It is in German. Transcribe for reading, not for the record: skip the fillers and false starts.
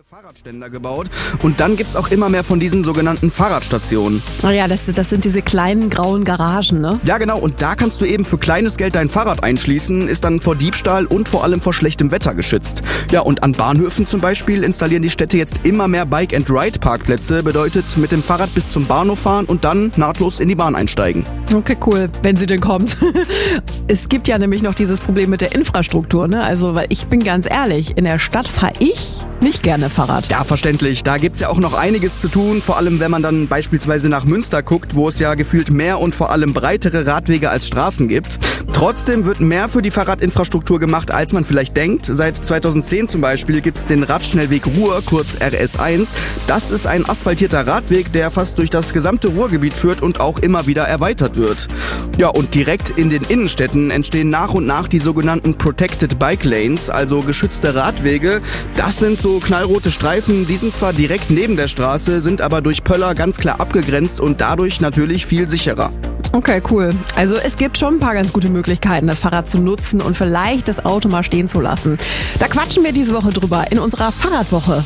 Fahrradständer gebaut und dann gibt's auch immer mehr von diesen sogenannten Fahrradstationen. Oh ja, das sind diese kleinen grauen Garagen, ne? Ja genau, und da kannst du eben für kleines Geld dein Fahrrad einschließen, ist dann vor Diebstahl und vor allem vor schlechtem Wetter geschützt. Ja, und an Bahnhöfen zum Beispiel installieren die Städte jetzt immer mehr Bike-and-Ride-Parkplätze, bedeutet mit dem Fahrrad bis zum Bahnhof fahren und dann nahtlos in die Bahn einsteigen. Okay, cool, wenn sie denn kommt. Es gibt ja nämlich noch dieses Problem mit der Infrastruktur, ne? Also, weil ich bin ganz ehrlich, in der Stadt fahre ich nicht gerne Fahrrad. Ja, verständlich. Da gibt's ja auch noch einiges zu tun, vor allem wenn man dann beispielsweise nach Münster guckt, wo es ja gefühlt mehr und vor allem breitere Radwege als Straßen gibt. Trotzdem wird mehr für die Fahrradinfrastruktur gemacht, als man vielleicht denkt. Seit 2010 zum Beispiel gibt's den Radschnellweg Ruhr, kurz RS1. Das ist ein asphaltierter Radweg, der fast durch das gesamte Ruhrgebiet führt und auch immer wieder erweitert wird. Ja, und direkt in den Innenstädten entstehen nach und nach die sogenannten Protected Bike Lanes, also geschützte Radwege. Das sind so knallrote Streifen, die sind zwar direkt neben der Straße, sind aber durch Pöller ganz klar abgegrenzt und dadurch natürlich viel sicherer. Okay, cool. Also es gibt schon ein paar ganz gute Möglichkeiten, das Fahrrad zu nutzen und vielleicht das Auto mal stehen zu lassen. Da quatschen wir diese Woche drüber in unserer Fahrradwoche.